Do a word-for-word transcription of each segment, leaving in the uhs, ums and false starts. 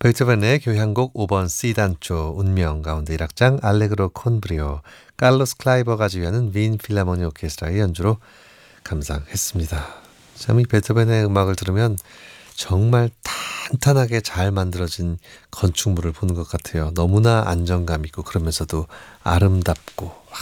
베토벤의 교향곡 오 번 C단조 운명 가운데 일 악장 알레그로 콘브리오 칼로스 클라이버가 지휘하는 윈 필하모니 오케스트라의 연주로 감상했습니다. 참 이 베토벤의 음악을 들으면 정말 탄탄하게 잘 만들어진 건축물을 보는 것 같아요. 너무나 안정감 있고 그러면서도 아름답고. 와.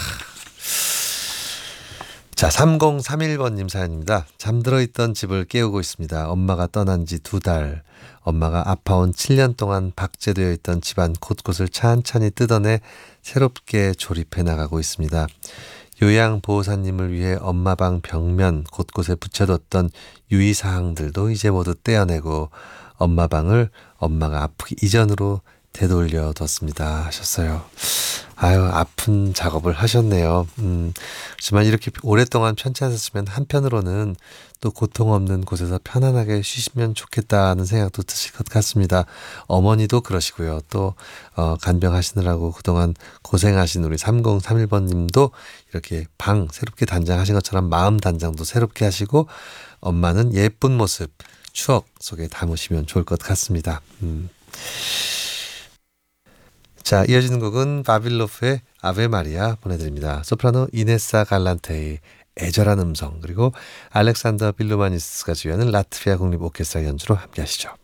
자, 삼공삼일 번님 사연입니다. 잠들어 있던 집을 깨우고 있습니다. 엄마가 떠난 지 두 달. 엄마가 아파온 칠 년 동안 박제되어 있던 집안 곳곳을 찬찬히 뜯어내 새롭게 조립해 나가고 있습니다. 요양보호사님을 위해 엄마 방 벽면 곳곳에 붙여뒀던 유의사항들도 이제 모두 떼어내고 엄마 방을 엄마가 아프기 이전으로 되돌려 뒀습니다 하셨어요. 아유, 아픈 작업을 하셨네요. 음, 하지만 이렇게 오랫동안 편찮으셨으면 한편으로는 또 고통 없는 곳에서 편안하게 쉬시면 좋겠다는 생각도 드실 것 같습니다. 어머니도 그러시고요. 또 어, 간병하시느라고 그동안 고생하신 우리 삼공삼일 번님도 이렇게 방 새롭게 단장하신 것처럼 마음 단장도 새롭게 하시고 엄마는 예쁜 모습, 추억 속에 담으시면 좋을 것 같습니다. 음. 자, 이어지는 곡은 바빌로프의 아베 마리아 보내드립니다. 소프라노 이네사 갈란테의 애절한 음성, 그리고 알렉산더 빌루마니스가 지휘하는 라트비아 국립 오케스트라 연주로 함께 하시죠.